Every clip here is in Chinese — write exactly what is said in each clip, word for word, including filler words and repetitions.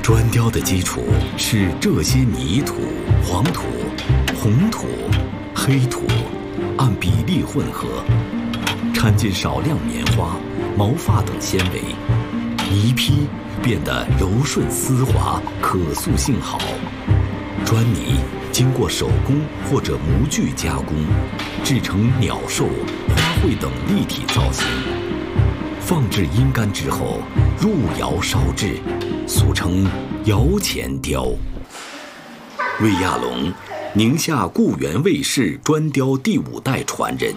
砖雕的基础是这些泥土、黄土、红土、黑土，按比例混合，掺进少量棉花、毛发等纤维，泥坯变得柔顺丝滑，可塑性好。砖泥经过手工或者模具加工，制成鸟兽、花卉等立体造型。放置阴干之后，入窑烧制，俗称窑前雕。魏亚龙，宁夏固原魏氏砖雕第五代传人。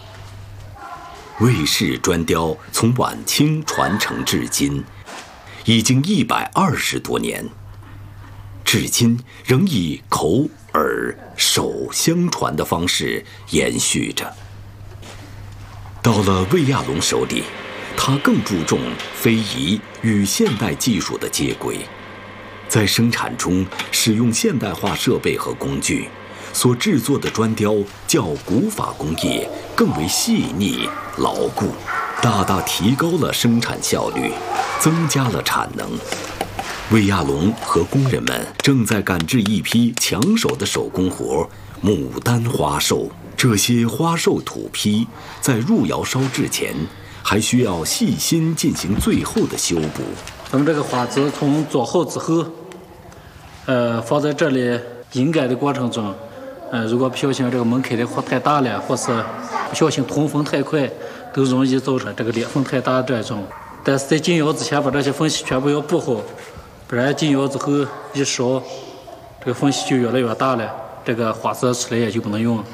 魏氏砖雕从晚清传承至今，已经一百二十多年，至今仍以口、耳、手相传的方式延续着。到了魏亚龙手里，他更注重非遗与现代技术的接轨，在生产中使用现代化设备和工具，所制作的砖雕较古法工艺更为细腻牢固，大大提高了生产效率，增加了产能。魏亚龙和工人们正在赶制一批抢手的手工活——牡丹花寿。这些花寿土坯在入窑烧制前，还需要细心进行最后的修补。 咱们这个花枝从做好之后，呃，放在这里阴干的过程中，呃，如果不小心这个门开的火太大了，或是不小心通风太快，都容易造成这个裂缝太大这种。但是在进窑之前，把这些缝隙全部要补好，不然进窑之后一烧，这个缝隙就越来越大了，这个花枝出来也就不能用。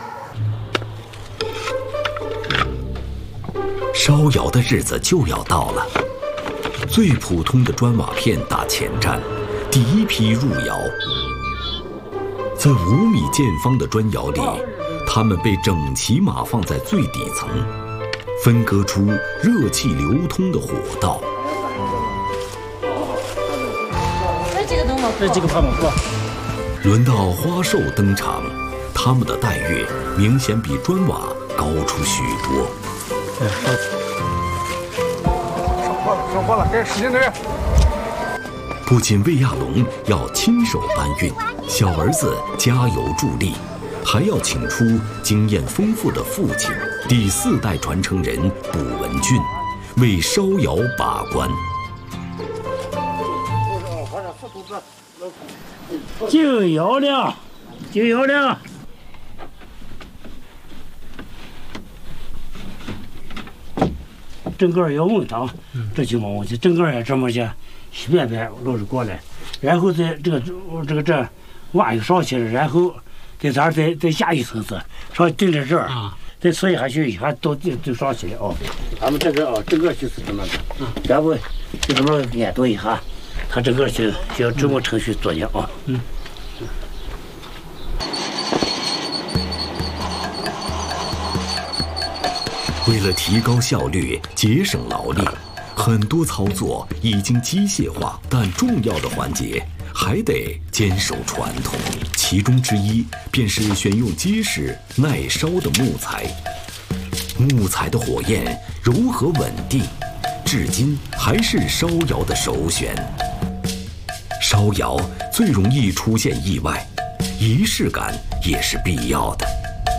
烧窑的日子就要到了，最普通的砖瓦片打前站，第一批入窑。在五米见方的砖窑里，它们被整齐码放在最底层，分割出热气流通的火道。 这几个灯笼， 这几个泡沫破。 轮到花寿登场，他们的待遇明显比砖瓦高出许多。 烧火了，该使劲点。 不仅魏亚龙要亲手搬运，小儿子加油助力，还要请出经验丰富的父亲，第四代传承人卜文俊，为烧窑把关。 就窑了，就窑了。整个要瓮汤，这就没问题。整个也这么去，洗便便都是过来，然后再这个这个这瓦又烧起来，然后在这儿再再下一层次，烧顶在这儿，再搓一下去，一下都就就烧起来哦。他们这个哦，整个就是这么的，然后就这么按多一下，他整个就就这么程序做的啊。嗯。 为了提高效率、节省劳力，很多操作已经机械化，但重要的环节还得坚守传统。其中之一便是选用结实耐烧的木材。木材的火焰柔和稳定，至今还是烧窑的首选。烧窑最容易出现意外，仪式感也是必要的。